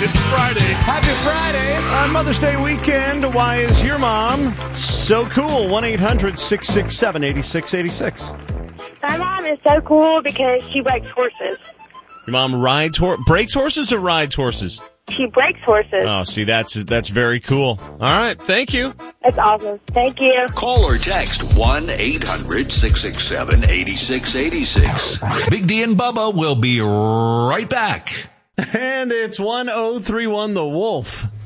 It's Friday. Happy Friday on Mother's Day weekend. Why is your mom so cool? 1-800-667-8686. My mom is so cool because she breaks horses. Your mom breaks horses or rides horses? She breaks horses. Oh, see, that's very cool. All right, thank you. That's awesome. Thank you. Call or text 1-800-667-8686. Big D and Bubba will be right back. And it's 1031 The Wolf.